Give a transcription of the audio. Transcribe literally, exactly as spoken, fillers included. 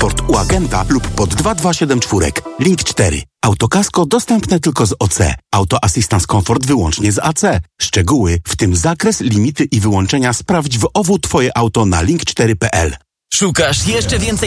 Comfort u agenta lub pod dwa dwa siedem cztery. Link cztery. Autokasko dostępne tylko z O C. Auto Assistance Comfort wyłącznie z A C. Szczegóły, w tym zakres, limity i wyłączenia sprawdź w O W Twoje auto na link cztery kropka p l. Szukasz jeszcze więcej